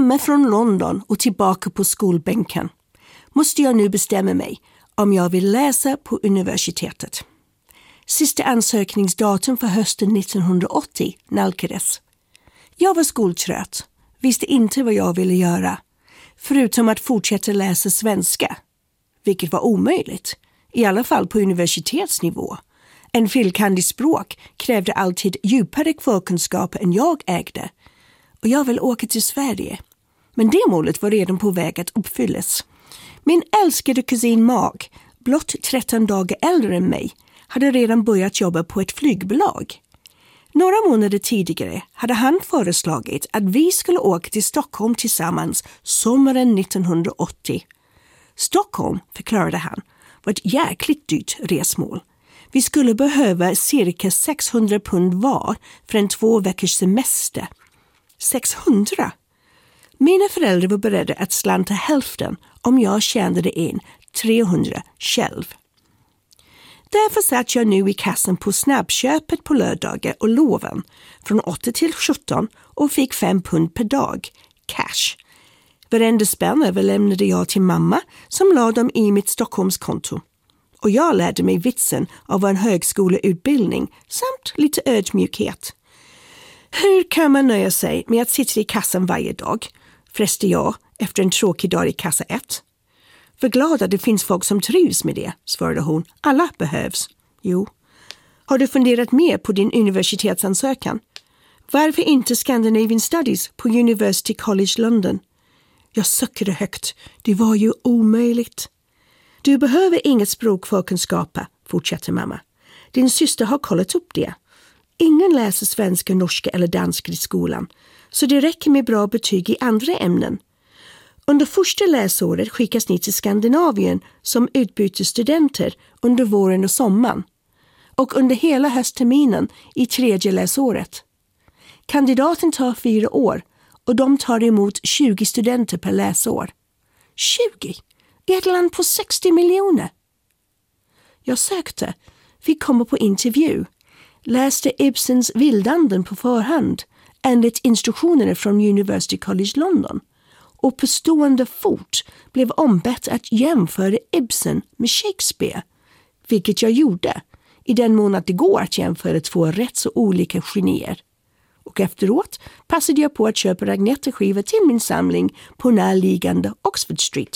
Hemma från London och tillbaka på skolbänken måste jag nu bestämma mig om jag vill läsa på universitetet. Sista ansökningsdatum för hösten 1980 nalkades. Jag var skoltrött, visste inte vad jag ville göra, förutom att fortsätta läsa svenska, vilket var omöjligt, i alla fall på universitetsnivå. En fil.kand. Språk krävde alltid djupare förkunskaper än jag ägde, och jag vill åka till Sverige. Men det målet var redan på väg att uppfyllas. Min älskade kusin Mark, blott 13 dagar äldre än mig, hade redan börjat jobba på ett flygbolag. Några månader tidigare hade han föreslagit att vi skulle åka till Stockholm tillsammans sommaren 1980. Stockholm, förklarade han, var ett jäkligt dyrt resmål. Vi skulle behöva cirka 600 pund var för en 2 veckors semester. 600? Mina föräldrar var beredda att slanta hälften om jag tjänade in 300 själv. Därför satt jag nu i kassan på snabbköpet på lördagar och loven från 8 till 17 och fick 5 pund per dag, cash. Varenda spänn överlämnade jag till mamma som la dem i mitt Stockholmskonto. Och jag lärde mig vitsen av en högskoleutbildning samt lite ödmjukhet. Hur kan man nöja sig med att sitta i kassan varje dag? Fräste jag efter en tråkig dag i kassa 1. För glad att det finns folk som trivs med det, svarade hon. Alla behövs. Jo. Har du funderat mer på din universitetsansökan? Varför inte Scandinavian Studies på University College London? Jag suckade högt. Det var ju omöjligt. Du behöver inget språkförkunskaper, fortsatte mamma. Din syster har kollat upp det. Ingen läser svenska, norska eller danska i skolan, så det räcker med bra betyg i andra ämnen. Under första läsåret skickas ni till Skandinavien som utbytesstudenter under våren och sommaren. Och under hela höstterminen i 3:e läsåret. Kandidaten tar 4 år och de tar emot 20 studenter per läsår. 20? I ett land på 60 miljoner. Jag sökte, fick komma på intervju, läste Ibsens Vildanden på förhand enligt instruktionerna från University College London och på stående fot blev ombett att jämföra Ibsen med Shakespeare, vilket jag gjorde, i den mån att det går att jämföra 2 rätt så olika genier. Och efteråt passade jag på att köpa Ragnette-skivor till min samling på närliggande Oxford Street.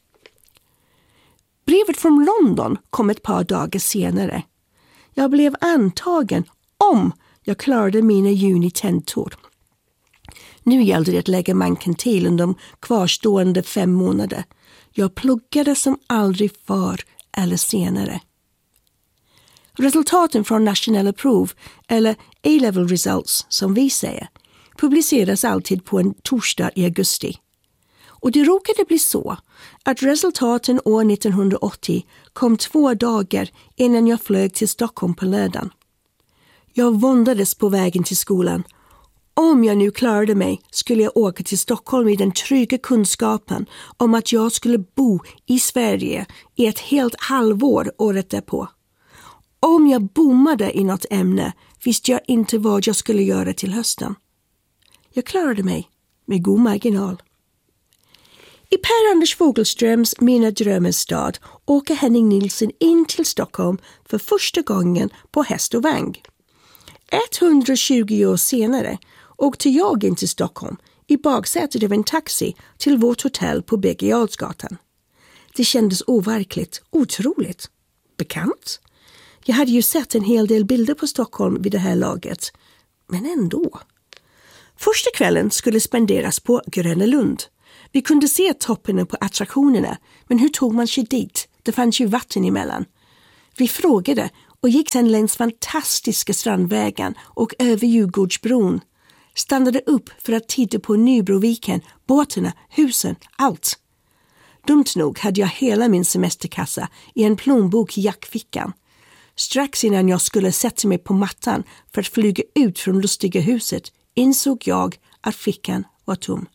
Brevet från London kom ett par dagar senare. Jag blev antagen om jag klarade mina juni-tentor. Nu gällde det att lägga manken till under de kvarstående 5 månader. Jag pluggade som aldrig förr eller senare. Resultaten från nationella prov, eller A-level results som vi säger, publiceras alltid på en torsdag i augusti. Och det råkade bli så att resultaten år 1980 kom 2 dagar innan jag flög till Stockholm på lördagen. Jag våndades på vägen till skolan. Om jag nu klarade mig skulle jag åka till Stockholm i den trygga kunskapen om att jag skulle bo i Sverige i ett helt halvår året därpå. Om jag bommade i något ämne visste jag inte vad jag skulle göra till hösten. Jag klarade mig med god marginal. I Per-Anders Fogelströms Mina drömmars stad åker Henning Nilsson in till Stockholm för första gången på häst och vagn. 120 år senare åkte jag in till Stockholm i baksätet av en taxi till vårt hotell på Birger Jarlsgatan. Det kändes overkligt, otroligt, bekant. Jag hade ju sett en hel del bilder på Stockholm vid det här laget, men ändå. Första kvällen skulle spenderas på Gröna Lund. Vi kunde se topparna på attraktionerna, men hur tog man sig dit? Det fanns ju vatten emellan. Vi frågade och gick sedan längs fantastiska strandvägen och över Djurgårdsbron. Stannade upp för att titta på Nybroviken, båtarna, husen, allt. Dumt nog hade jag hela min semesterkassa i en plånbok i jackfickan. Strax innan jag skulle sätta mig på mattan för att flyga ut från lustiga huset insåg jag att fickan var tom.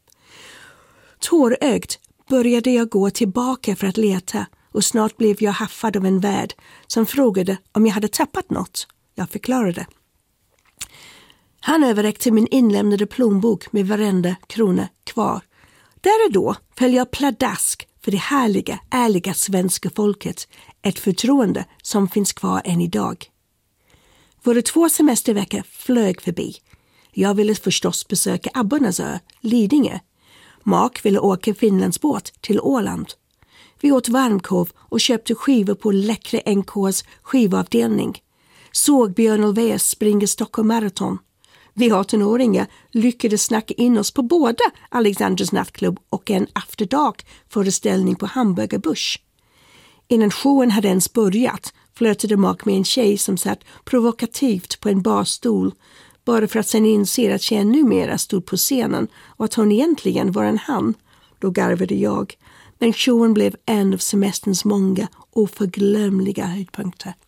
Tårögt började jag gå tillbaka för att leta och snart blev jag haffad av en värd som frågade om jag hade tappat något. Jag förklarade. Han överräckte min inlämnade plånbok med varenda krona kvar. Där och då föll jag pladask för det härliga, ärliga svenska folket. Ett förtroende som finns kvar än idag. Våra 2 semesterveckor flög förbi. Jag ville förstås besöka Abbornas ö, Lidingö. Mark ville åka Finlandsbåt till Åland. Vi åt varmkorv och köpte skivor på läckre NKs skivavdelning. Såg Björn Ulvaeus springa Stockholm Marathon. Vi 18-åringar lyckades snacka in oss på både Alexanders nattklubb och en After Dark-föreställning på Hamburger Busch. Innan showen hade ens börjat flörtade Mark med en tjej som satt provokativt på en barstol bara för att sen inse att tjejen numera stod på scenen och att hon egentligen var en han. Då garvade jag. Men showen blev en av semesterns många oförglömliga höjdpunkter.